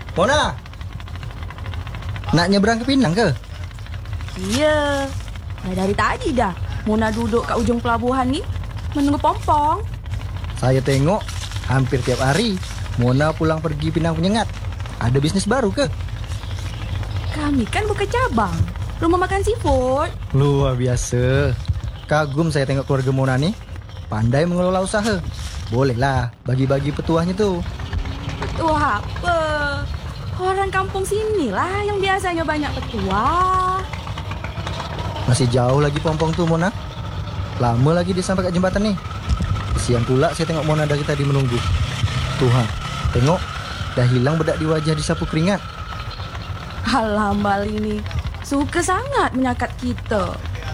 Mona, nak nyebrang ke Pinang ke? Iya, dari tadi dah Mona duduk kat ujung pelabuhan ni menunggu Pompong. Saya tengok hampir tiap hari Mona pulang pergi Pinang Penyengat. Ada bisnis baru ke? Kami kan buka cabang rumah makan seafood. Luar biasa. Kagum saya tengok keluarga Mona ni. Pandai mengelola usaha. Bolehlah bagi-bagi petuahnya tu. Petuah apa? Orang kampung sinilah yang biasanya banyak petuah. Masih jauh lagi Pompong tu Mona. Lama lagi dia sampai kat jembatan ni. Kesian pula saya tengok Mona dari tadi menunggu. Tuhan, tengok dah hilang bedak di wajah disapu keringat. Alah, Mbak ini suka sangat menyakat kita.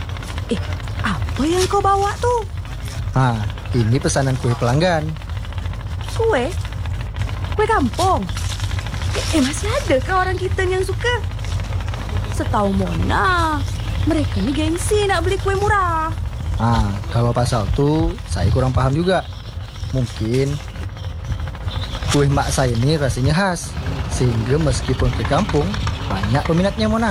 Apa yang kau bawa tu? Ini pesanan kue pelanggan. Kue? Kue kampung? Masih ada ke orang kita yang suka? Setahu Mona, mereka ni gengsi nak beli kue murah. Kalau pasal tu saya kurang paham juga. Mungkin kue mak saya ni rasanya khas, sehingga meskipun ke kampung banyak peminatnya Mona.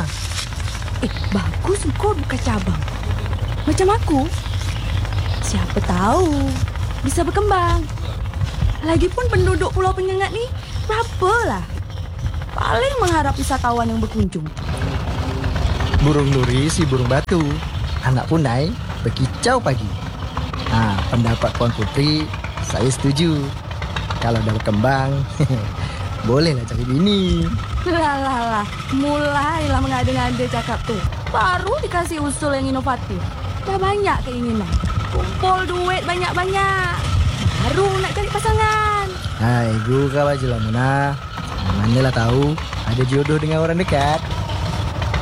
Bagus kau buka cabang macam aku. Siapa tahu bisa berkembang. Lagipun penduduk Pulau Penyengat ni berapalah? Paling mengharap wisatawan yang berkunjung. Burung nuri si burung batu, anak punai berkicau pagi. Pendapat Puan Putri saya setuju. Kalau dah berkembang, bolehlah cari bini. Lah, mulailah mengada-ngada cakap tu. Baru dikasih usul yang inovatif. Dah banyak keinginan. Kumpul duit banyak-banyak, baru nak cari pasangan. Gurau aje lah Mona. Manalah tahu ada jodoh dengan orang dekat.